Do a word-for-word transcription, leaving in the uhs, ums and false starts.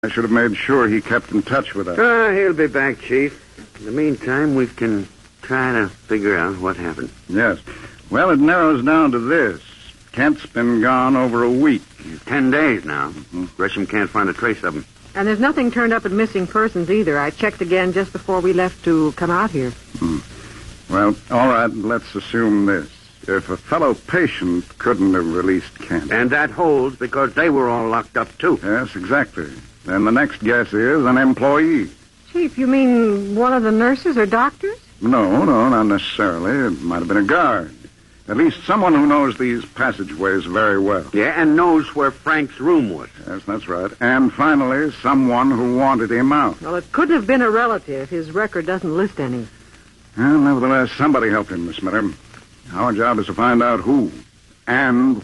I should have made sure he kept in touch with us. Uh, he'll be back, Chief. In the meantime, we can try to figure out what happened. Yes. Well, it narrows down to this. Kent's been gone over a week. Ten days now. Mm-hmm. Gresham can't find a trace of him. And there's nothing turned up at missing persons either. I checked again just before we left to come out here. Hmm. Well, all right, let's assume this. If a fellow patient couldn't have released Kent... And that holds because they were all locked up, too. Yes, exactly. Then the next guess is an employee. Chief, you mean one of the nurses or doctors? No, no, not necessarily. It might have been a guard. At least someone who knows these passageways very well. Yeah, and knows where Frank's room was. Yes, that's right. And finally, someone who wanted him out. Well, it couldn't have been a relative. His record doesn't list any. Well, nevertheless, somebody helped him, Miss Miller. Our job is to find out who and